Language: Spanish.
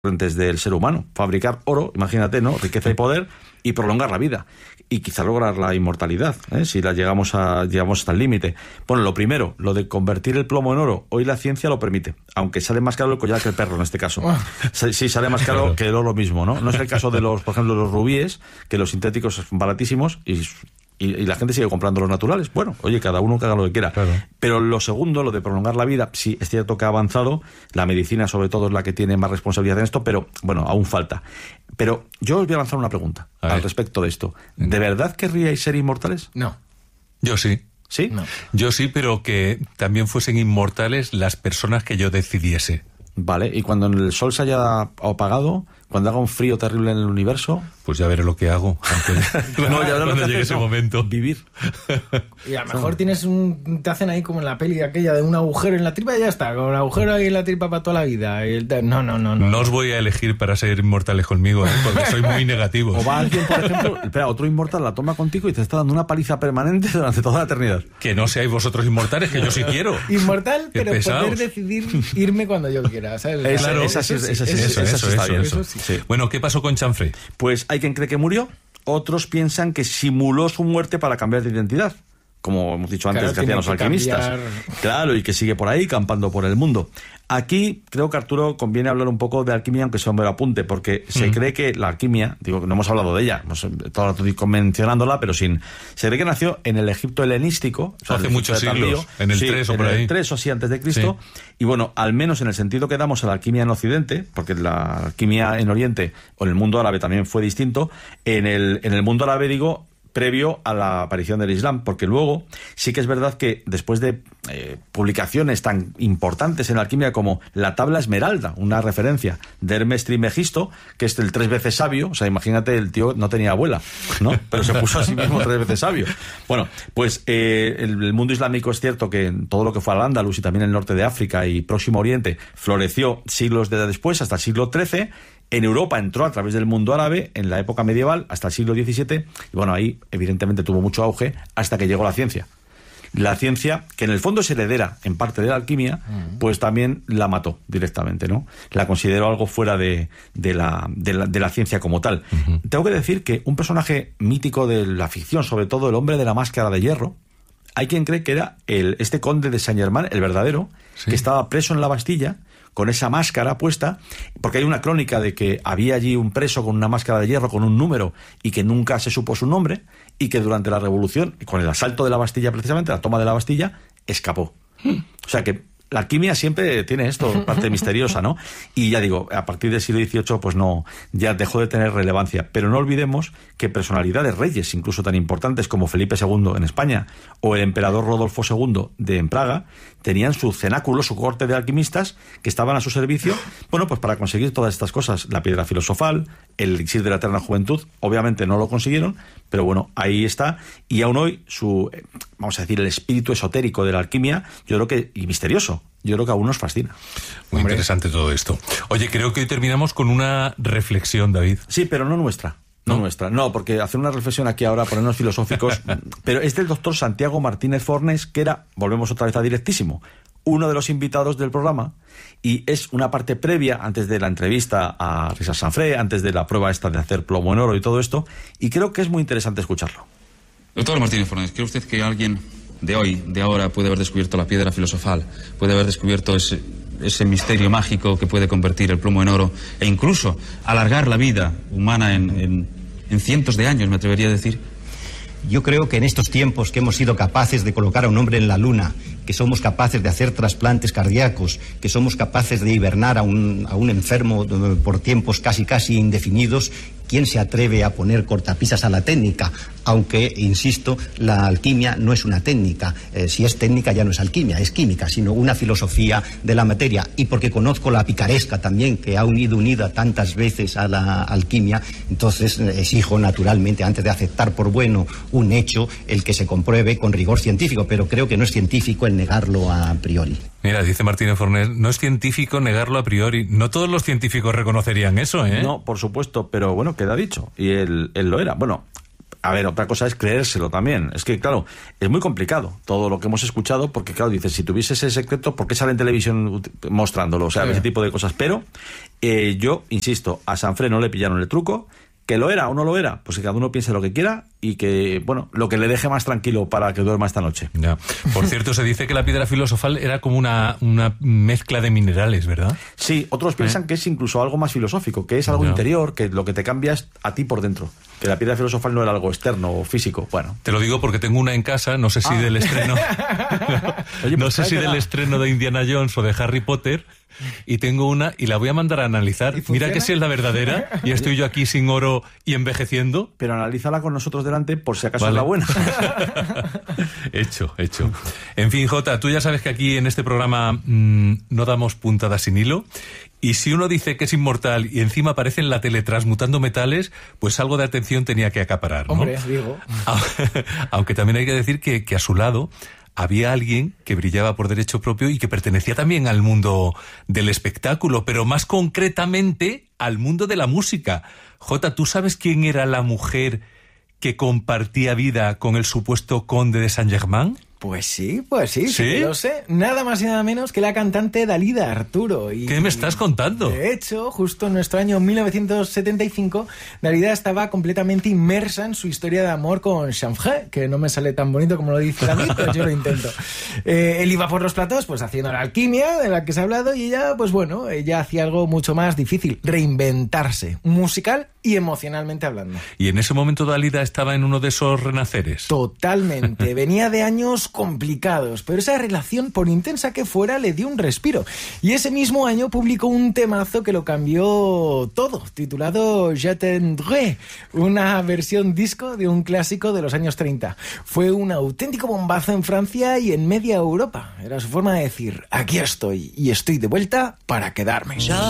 del ser humano, fabricar oro, imagínate, ¿no? Riqueza y poder, y prolongar la vida, y quizá lograr la inmortalidad, si la llegamos hasta el límite. Bueno, lo primero, lo de convertir el plomo en oro, hoy la ciencia lo permite, aunque sale más caro el collar que el perro en este caso. Sí, sale más caro que el oro mismo, ¿no? No es el caso de por ejemplo, los rubíes, que los sintéticos son baratísimos y la gente sigue comprando los naturales. Bueno, oye, cada uno que haga lo que quiera. Claro. Pero lo segundo, lo de prolongar la vida, sí, es cierto que ha avanzado. La medicina, sobre todo, es la que tiene más responsabilidad en esto, pero, bueno, aún falta. Pero yo os voy a lanzar una pregunta al respecto de esto. ¿De verdad querríais ser inmortales? No. Yo sí. ¿Sí? No. Yo sí, pero que también fuesen inmortales las personas que yo decidiese. Vale, y cuando el sol se haya apagado, cuando haga un frío terrible en el universo... Pues ya veré lo que hago. No, ya veré cuando llegue ese momento. Vivir. Y a lo mejor te hacen ahí como en la peli aquella de un agujero en la tripa y ya está, con un agujero ahí en la tripa para toda la vida. No os voy a elegir para ser inmortales conmigo, porque soy muy negativo. O va alguien, por ejemplo, otro inmortal la toma contigo y te está dando una paliza permanente durante toda la eternidad. Que no seáis vosotros inmortales, que yo sí quiero. Inmortal, pero pesaos. Poder decidir irme cuando yo quiera, ¿sabes? Claro, eso está bien. Sí. Bueno, ¿qué pasó con Chanfrey? Pues hay quien cree que murió, otros piensan que simuló su muerte para cambiar de identidad, como hemos dicho antes, que hacían los alquimistas. Claro, y que sigue por ahí campando por el mundo. Aquí creo que, Arturo, conviene hablar un poco de alquimia, aunque sea un mero apunte, porque se cree que la alquimia, digo, no hemos hablado de ella, todo el rato mencionándola, pero se cree que nació en el Egipto helenístico. O sea, hace muchos siglos, en el 3 o por ahí. En el 3 o así antes de Cristo. Sí. Y bueno, al menos en el sentido que damos a la alquimia en Occidente, porque la alquimia en Oriente o en el mundo árabe también fue distinto, en el mundo árabe, digo, previo a la aparición del Islam, porque luego sí que es verdad que después de publicaciones tan importantes en la alquimia como la tabla esmeralda, una referencia de Hermes Trismegisto, que es el 3 veces sabio, o sea, imagínate, el tío no tenía abuela, ¿no? Pero se puso a sí mismo 3 veces sabio. Bueno, pues el mundo islámico es cierto que en todo lo que fue al Andalus y también el norte de África y Próximo Oriente floreció siglos después, hasta el siglo XIII. En Europa entró a través del mundo árabe en la época medieval hasta el siglo XVII y bueno, ahí evidentemente tuvo mucho auge hasta que llegó la ciencia. La ciencia, que en el fondo es heredera en parte de la alquimia, pues también la mató directamente, ¿no? La consideró algo fuera de la ciencia como tal. Tengo que decir que un personaje mítico de la ficción, sobre todo el hombre de la máscara de hierro, hay quien cree que era este conde de Saint-Germain, el verdadero, que estaba preso en la Bastilla, con esa máscara puesta, porque hay una crónica de que había allí un preso con una máscara de hierro, con un número, y que nunca se supo su nombre, y que durante la Revolución, con el asalto de la Bastilla precisamente, la toma de la Bastilla, escapó. O sea que la alquimia siempre tiene esto, parte misteriosa, ¿no? Y ya digo, a partir del siglo XVIII, pues no, ya dejó de tener relevancia. Pero no olvidemos que personalidades reyes, incluso tan importantes como Felipe II en España, o el emperador Rodolfo II en Praga, tenían su cenáculo, su corte de alquimistas, que estaban a su servicio, bueno, pues para conseguir todas estas cosas. La piedra filosofal, el elixir de la eterna juventud, obviamente no lo consiguieron, pero bueno, ahí está. Y aún hoy, vamos a decir, el espíritu esotérico de la alquimia, yo creo que, y misterioso, yo creo que aún nos fascina. Muy interesante todo esto. Oye, creo que hoy terminamos con una reflexión, David. Sí, pero no nuestra. No, porque hacer una reflexión aquí ahora, ponernos filosóficos, pero es del doctor Santiago Martínez Fornes, que era, volvemos otra vez a Directísimo, uno de los invitados del programa, y es una parte previa, antes de la entrevista a Richard Chanfrey, antes de la prueba esta de hacer plomo en oro y todo esto, y creo que es muy interesante escucharlo. Doctor Martínez Fornes, ¿cree usted que alguien de hoy, de ahora, puede haber descubierto la piedra filosofal, puede haber descubierto ese misterio mágico que puede convertir el plomo en oro e incluso alargar la vida humana en cientos de años, me atrevería a decir? Yo creo que en estos tiempos que hemos sido capaces de colocar a un hombre en la luna, que somos capaces de hacer trasplantes cardíacos, que somos capaces de hibernar a un enfermo por tiempos casi indefinidos, ¿quién se atreve a poner cortapisas a la técnica? Aunque, insisto, la alquimia no es una técnica. Si es técnica ya no es alquimia, es química, sino una filosofía de la materia. Y porque conozco la picaresca también, que ha ido unida tantas veces a la alquimia, entonces exijo naturalmente, antes de aceptar por bueno un hecho, el que se compruebe con rigor científico, pero creo que no es científico el negarlo a priori. Mira, dice Martínez Fornes, no es científico negarlo a priori. No todos los científicos reconocerían eso, ¿eh? No, por supuesto, pero bueno, queda dicho. Y él lo era. Bueno, A ver, otra cosa es creérselo también. Es que, claro, es muy complicado todo lo que hemos escuchado, porque, claro, dices, si tuviese ese secreto, ¿por qué sale en televisión mostrándolo? O sea, ese tipo de cosas. Pero yo, insisto, a Sanfré no le pillaron el truco. ¿Que lo era o no lo era? Pues que cada uno piense lo que quiera y que, bueno, lo que le deje más tranquilo para que duerma esta noche. Ya. Por cierto, se dice que la piedra filosofal era como una mezcla de minerales, ¿verdad? Sí, otros piensan que es incluso algo más filosófico, que es algo interior, que lo que te cambia es a ti por dentro. Que la piedra filosofal no era algo externo o físico. Bueno. Te lo digo porque tengo una en casa, no sé si del estreno. Oye, no pues sé si del estreno de Indiana Jones o de Harry Potter. Y tengo una y la voy a mandar a analizar. Mira que si es la verdadera y estoy yo aquí sin oro y envejeciendo. Pero analízala con nosotros delante por si acaso es la buena. Hecho. En fin, Jota, tú ya sabes que aquí en este programa no damos puntadas sin hilo. Y si uno dice que es inmortal y encima aparece en la tele transmutando metales, pues algo de atención tenía que acaparar, ¿no? Hombre, digo. Aunque también hay que decir que a su lado había alguien que brillaba por derecho propio y que pertenecía también al mundo del espectáculo, pero más concretamente al mundo de la música. Jota, ¿tú sabes quién era la mujer que compartía vida con el supuesto conde de Saint-Germain? Pues sí, sí ¿Sí? lo sé. Nada más y nada menos que la cantante Dalida, Arturo. ¿Qué me estás contando? De hecho, justo en nuestro año 1975, Dalida estaba completamente inmersa en su historia de amor con Sanfré, que no me sale tan bonito como lo dice David, pero yo lo intento. Él iba por los platos, pues haciendo la alquimia de la que se ha hablado, y ella, pues bueno, ella hacía algo mucho más difícil, reinventarse, musical y emocionalmente hablando. ¿Y en ese momento Dalida estaba en uno de esos renaceres? Totalmente. Venía de años complicados, pero esa relación, por intensa que fuera, le dio un respiro. Y ese mismo año publicó un temazo que lo cambió todo, titulado Je t'aimerai, una versión disco de un clásico de los años 30. Fue un auténtico bombazo en Francia y en media Europa. Era su forma de decir, aquí estoy, y estoy de vuelta para quedarme.